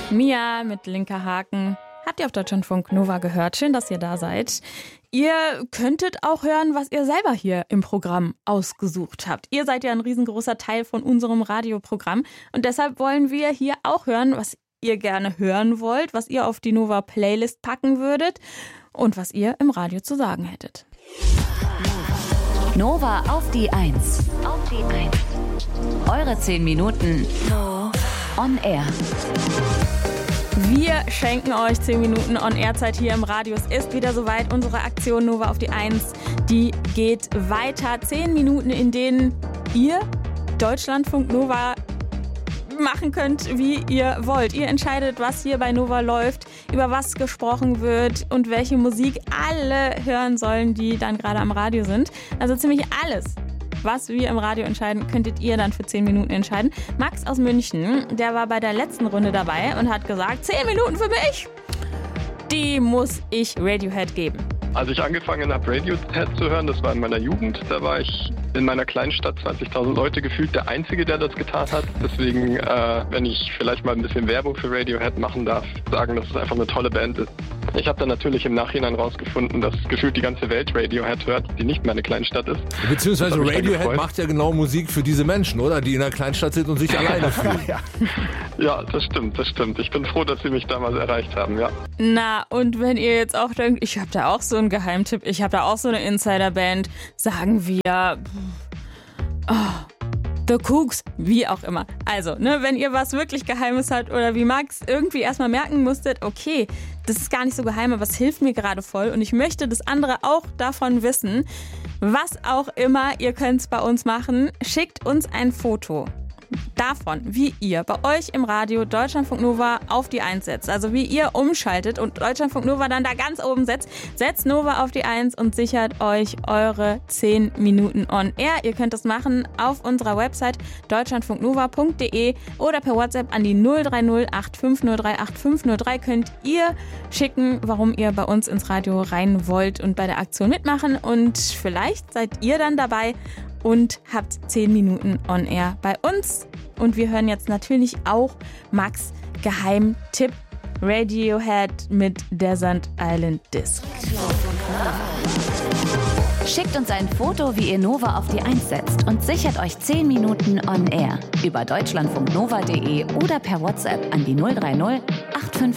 Mia mit linker Haken. Habt ihr auf Deutschlandfunk Nova gehört? Schön, dass ihr da seid. Ihr könntet auch hören, was ihr selber hier im Programm ausgesucht habt. Ihr seid ja ein riesengroßer Teil von unserem Radioprogramm. Und deshalb wollen wir hier auch hören, was ihr gerne hören wollt, was ihr auf die Nova-Playlist packen würdet und was ihr im Radio zu sagen hättet. Nova auf die 1. Auf die 1. Eure 10 Minuten on air. Wir schenken euch 10 Minuten On-Air-Zeit hier im Radio. Es ist wieder soweit. Unsere Aktion Nova auf die 1, die geht weiter. 10 Minuten, in denen ihr Deutschlandfunk Nova machen könnt, wie ihr wollt. Ihr entscheidet, was hier bei Nova läuft, über was gesprochen wird und welche Musik alle hören sollen, die dann gerade am Radio sind. Also ziemlich alles, was wir im Radio entscheiden, könntet ihr dann für 10 Minuten entscheiden. Max aus München, der war bei der letzten Runde dabei und hat gesagt, 10 Minuten für mich, die muss ich Radiohead geben. Als ich angefangen habe, Radiohead zu hören, das war in meiner Jugend, da war ich in meiner kleinen Stadt, 20.000 Leute gefühlt, der Einzige, der das getan hat. Deswegen, wenn ich vielleicht mal ein bisschen Werbung für Radiohead machen darf, sagen, dass es einfach eine tolle Band ist. Ich habe dann natürlich im Nachhinein rausgefunden, dass gefühlt die ganze Welt Radiohead hört, die nicht meine Kleinstadt ist. Beziehungsweise Radiohead macht ja genau Musik für diese Menschen, oder? Die in einer Kleinstadt sind und sich alleine fühlen. Ja, das stimmt. Ich bin froh, dass sie mich damals erreicht haben, ja. Na, und wenn ihr jetzt auch denkt, ich habe da auch so einen Geheimtipp, ich habe da auch so eine Insiderband, sagen wir The Cooks, wie auch immer. Also, wenn ihr was wirklich Geheimes habt oder wie Max irgendwie erstmal merken musstet, okay, das ist gar nicht so geheim, aber es hilft mir gerade voll und ich möchte das andere auch davon wissen. Was auch immer, ihr könnt es bei uns machen. Schickt uns ein Foto davon, wie ihr bei euch im Radio Deutschlandfunk Nova auf die 1 setzt. Also wie ihr umschaltet und Deutschlandfunk Nova dann da ganz oben setzt. Setzt Nova auf die 1 und sichert euch eure 10 Minuten on air. Ihr könnt das machen auf unserer Website deutschlandfunknova.de oder per WhatsApp an die 030 8503 8503 könnt ihr schicken, warum ihr bei uns ins Radio rein wollt und bei der Aktion mitmachen. Und vielleicht seid ihr dann dabei und habt 10 Minuten on air bei uns. Und wir hören jetzt natürlich auch Max' Geheimtipp Radiohead mit Desert Island Disc. Schickt uns ein Foto, wie ihr Nova auf die 1 setzt und sichert euch 10 Minuten on air über deutschlandfunknova.de oder per WhatsApp an die 030 85